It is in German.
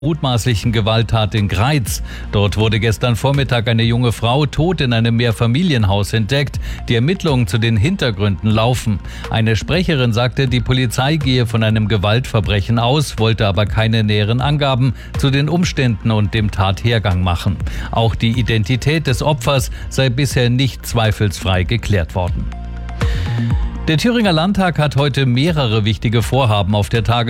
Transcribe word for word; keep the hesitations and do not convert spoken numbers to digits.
Mutmaßlichen Gewalttat in Greiz. Dort wurde gestern Vormittag eine junge Frau tot in einem Mehrfamilienhaus entdeckt. Die Ermittlungen zu den Hintergründen laufen. Eine Sprecherin sagte, die Polizei gehe von einem Gewaltverbrechen aus, wollte aber keine näheren Angaben zu den Umständen und dem Tathergang machen. Auch die Identität des Opfers sei bisher nicht zweifelsfrei geklärt worden. Der Thüringer Landtag hat heute mehrere wichtige Vorhaben auf der Tagesordnung.